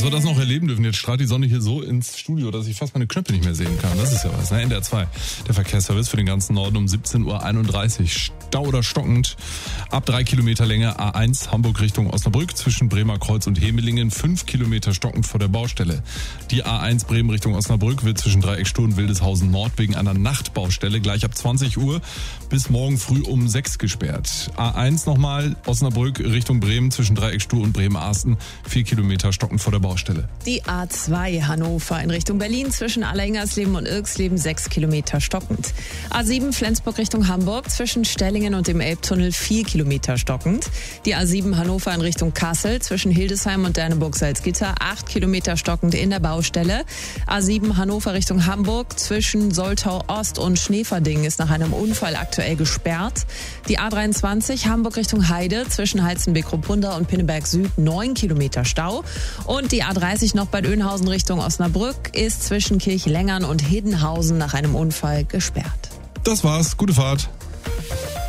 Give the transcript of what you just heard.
wir das noch erleben dürfen. Jetzt strahlt die Sonne hier so ins Studio, dass ich fast meine Knöpfe nicht mehr sehen kann. Das ist ja was, ne? NDR 2. Der Verkehrsservice für den ganzen Norden um 17.31 Uhr. Stau oder stockend. Ab 3 Kilometer Länge A1 Hamburg Richtung Osnabrück zwischen Bremer Kreuz und Hemelingen. 5 Kilometer stockend vor der Baustelle. Die A1 Bremen Richtung Osnabrück wird zwischen Dreiecksstuhl und Wildeshausen Nord wegen einer Nachtbaustelle gleich ab 20 Uhr bis morgen früh um 6 gesperrt. A1 nochmal Osnabrück Richtung Bremen zwischen Dreiecksstuhl und Bremen-Arsten. 4 Kilometer stockend vor der Baustelle. Die A2 Hannover in Richtung Berlin zwischen Alleingers-Leben und Irksleben 6 Kilometer stockend. A7 Flensburg Richtung Hamburg zwischen Stellingen und dem Elbtunnel 4 Kilometer stockend. Die A7 Hannover in Richtung Kassel zwischen Hildesheim und Derneburg-Salzgitter 8 Kilometer stockend in der Baustelle. A7 Hannover Richtung Hamburg zwischen Soltau Ost und Schneverding ist nach einem Unfall aktuell gesperrt. Die A23 Hamburg Richtung Heide zwischen Heizenbeck-Ruppunda und Pinneberg Süd 9 Kilometer Stau. Und die A30 noch Bad Oeynhausen Richtung Osnabrück ist zwischen Kirchlengern und Hiddenhausen nach einem Unfall gesperrt. Das war's. Gute Fahrt.